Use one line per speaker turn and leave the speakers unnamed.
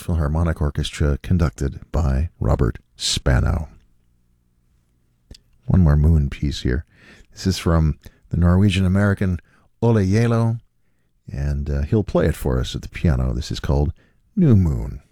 Philharmonic Orchestra conducted by Robert Spano. One more Moon piece here. This is from the Norwegian-American Ole Yelo, and he'll play it for us at the piano. This is called New Moon.